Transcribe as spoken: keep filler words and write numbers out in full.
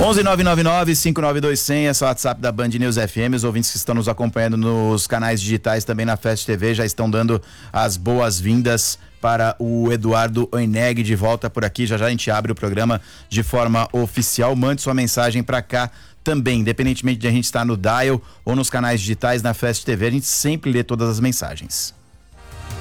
onze nove nove nove cinco nove dois zero zero, esse é o WhatsApp da Band News F M. Os ouvintes que estão nos acompanhando nos canais digitais também na Fast T V já estão dando as boas-vindas para o Eduardo Oineg de volta por aqui. Já já a gente abre o programa de forma oficial. Mande sua mensagem para cá também, independentemente de a gente estar no dial ou nos canais digitais na Fast T V, a gente sempre lê todas as mensagens.